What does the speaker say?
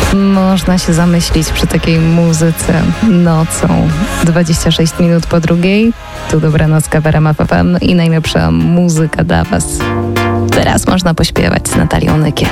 Można się zamyślić przy takiej muzyce nocą. 26 minut po drugiej. Tu Dobranoc w RMF FM i najlepsza muzyka dla Was. Teraz można pośpiewać z Natalią Nykiel.